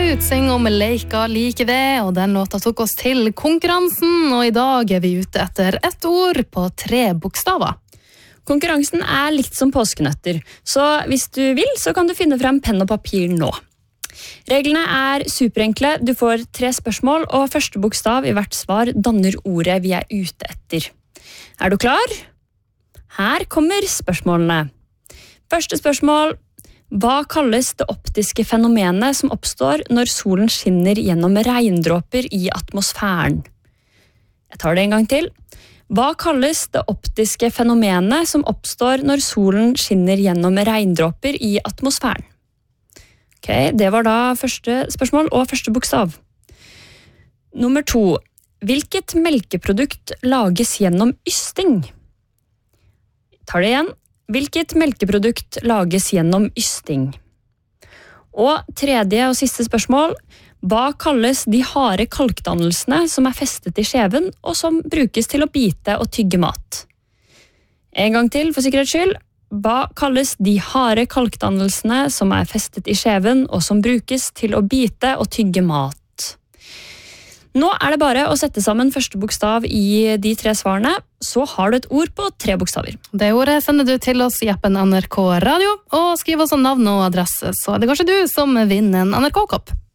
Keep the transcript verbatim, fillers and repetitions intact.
ut synger om leika like det, og den låta tok oss til konkurransen, og i dag er vi ute etter ett ord på tre bokstaver. Konkurransen er litt som påskenøtter, så hvis du vil, så kan du finne frem penn og papir nå. Reglene er superenkle, du får tre spørsmål, og første bokstav i hvert svar danner ordet vi er ute etter. Er du klar? Her kommer spørsmålene. Første spørsmål: hva kalles det optiske fenomenet som oppstår når solen skinner gjennom regndråper i atmosfæren? Jeg tar det en gang til. Hva kalles det optiske fenomenet som oppstår når solen skinner gjennom regndråper i atmosfæren? Ok, det var da første spørsmål og første bokstav. Nummer to. Hvilket melkeprodukt lages gjennom ysting? Jeg tar det igjen. Hvilket melkeprodukt lages gjennom ysting? Og tredje og siste spørsmål. Hva kalles de harde kalkdannelsene som er festet i skjeven, og som brukes til å bite og tygge mat? En gang til, for sikkerhets skyld. Hva kalles de harde kalkdannelsene som er festet i skjeven, og som brukes til å bite og tygge mat? Nå er det bare å sette sammen første bokstav i de tre svarene, så har du et ord på tre bokstaver. Det ordet sender du til oss i appen N R K Radio, og skriv oss navn og adresse, så er det kanskje du som vinner en N R K-kopp.